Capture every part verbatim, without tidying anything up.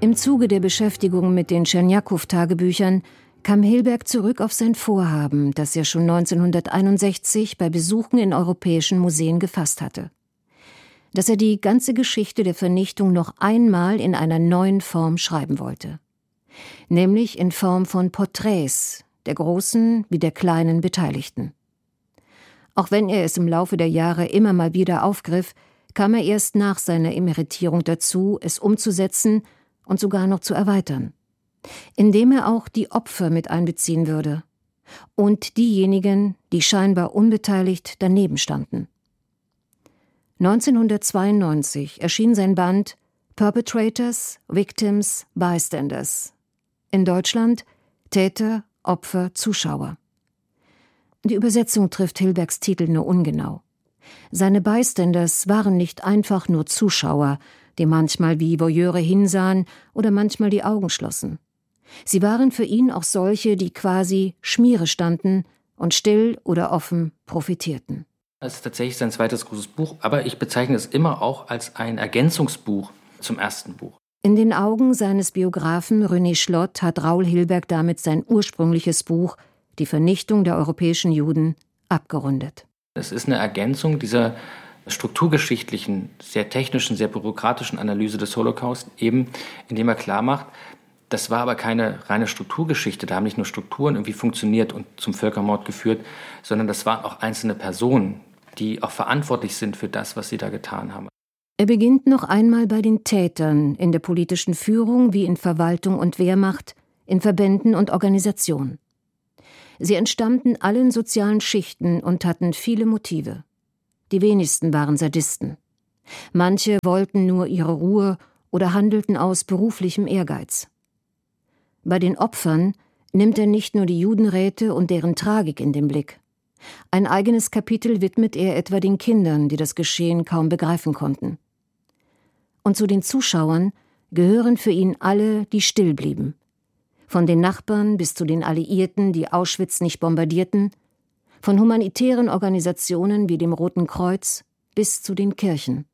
Im Zuge der Beschäftigung mit den Tscherniakow-Tagebüchern kam Hilberg zurück auf sein Vorhaben, das er schon neunzehnhunderteinundsechzig bei Besuchen in europäischen Museen gefasst hatte. Dass er die ganze Geschichte der Vernichtung noch einmal in einer neuen Form schreiben wollte. Nämlich in Form von Porträts der großen wie der kleinen Beteiligten. Auch wenn er es im Laufe der Jahre immer mal wieder aufgriff, kam er erst nach seiner Emeritierung dazu, es umzusetzen und sogar noch zu erweitern, indem er auch die Opfer mit einbeziehen würde und diejenigen, die scheinbar unbeteiligt daneben standen. neunzehnhundertzweiundneunzig erschien sein Band Perpetrators, Victims, Bystanders. In Deutschland Täter, Opfer, Zuschauer. Die Übersetzung trifft Hilbergs Titel nur ungenau. Seine Bystanders waren nicht einfach nur Zuschauer, die manchmal wie Voyeure hinsahen oder manchmal die Augen schlossen. Sie waren für ihn auch solche, die quasi Schmiere standen und still oder offen profitierten. Es ist tatsächlich sein zweites großes Buch, aber ich bezeichne es immer auch als ein Ergänzungsbuch zum ersten Buch. In den Augen seines Biografen René Schlott hat Raoul Hilberg damit sein ursprüngliches Buch »Die Vernichtung der europäischen Juden« abgerundet. Es ist eine Ergänzung dieser strukturgeschichtlichen, sehr technischen, sehr bürokratischen Analyse des Holocaust, eben indem er klarmacht, das war aber keine reine Strukturgeschichte, da haben nicht nur Strukturen irgendwie funktioniert und zum Völkermord geführt, sondern das waren auch einzelne Personen, die auch verantwortlich sind für das, was sie da getan haben. Er beginnt noch einmal bei den Tätern in der politischen Führung wie in Verwaltung und Wehrmacht, in Verbänden und Organisationen. Sie entstammten allen sozialen Schichten und hatten viele Motive. Die wenigsten waren Sadisten. Manche wollten nur ihre Ruhe oder handelten aus beruflichem Ehrgeiz. Bei den Opfern nimmt er nicht nur die Judenräte und deren Tragik in den Blick. Ein eigenes Kapitel widmet er etwa den Kindern, die das Geschehen kaum begreifen konnten. Und zu den Zuschauern gehören für ihn alle, die still blieben. Von den Nachbarn bis zu den Alliierten, die Auschwitz nicht bombardierten, von humanitären Organisationen wie dem Roten Kreuz bis zu den Kirchen.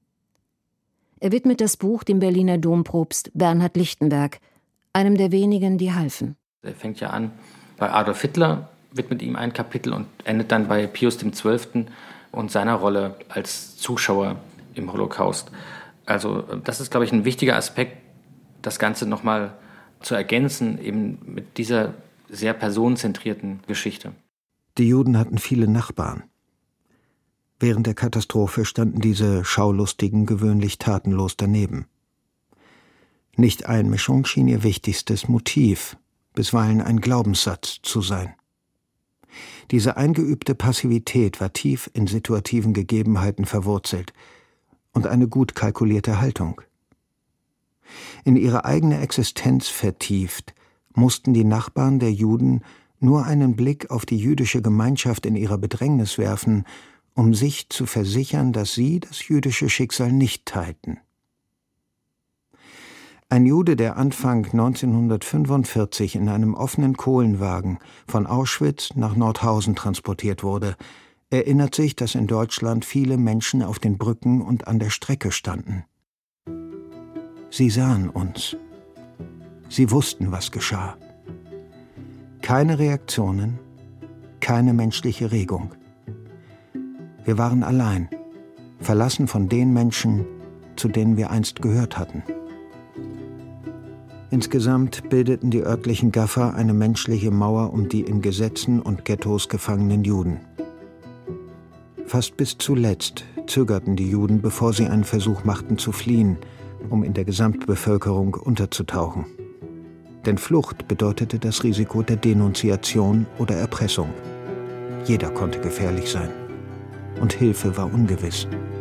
Er widmet das Buch dem Berliner Dompropst Bernhard Lichtenberg, einem der wenigen, die halfen. Er fängt ja an bei Adolf Hitler, widmet ihm ein Kapitel und endet dann bei Pius der Zwölfte und seiner Rolle als Zuschauer im Holocaust. Also das ist, glaube ich, ein wichtiger Aspekt, das Ganze nochmal zu ergänzen, eben mit dieser sehr personenzentrierten Geschichte. Die Juden hatten viele Nachbarn. Während der Katastrophe standen diese Schaulustigen gewöhnlich tatenlos daneben. Nicht-Einmischung schien ihr wichtigstes Motiv, bisweilen ein Glaubenssatz zu sein. Diese eingeübte Passivität war tief in situativen Gegebenheiten verwurzelt und eine gut kalkulierte Haltung. In ihre eigene Existenz vertieft, mussten die Nachbarn der Juden nur einen Blick auf die jüdische Gemeinschaft in ihrer Bedrängnis werfen, um sich zu versichern, dass sie das jüdische Schicksal nicht teilten. Ein Jude, der Anfang neunzehnhundertfünfundvierzig in einem offenen Kohlenwagen von Auschwitz nach Nordhausen transportiert wurde, erinnert sich, dass in Deutschland viele Menschen auf den Brücken und an der Strecke standen. Sie sahen uns. Sie wussten, was geschah. Keine Reaktionen, keine menschliche Regung. Wir waren allein, verlassen von den Menschen, zu denen wir einst gehört hatten. Insgesamt bildeten die örtlichen Gaffer eine menschliche Mauer um die in Gesetzen und Ghettos gefangenen Juden. Fast bis zuletzt zögerten die Juden, bevor sie einen Versuch machten zu fliehen, um in der Gesamtbevölkerung unterzutauchen. Denn Flucht bedeutete das Risiko der Denunziation oder Erpressung. Jeder konnte gefährlich sein. Und Hilfe war ungewiss.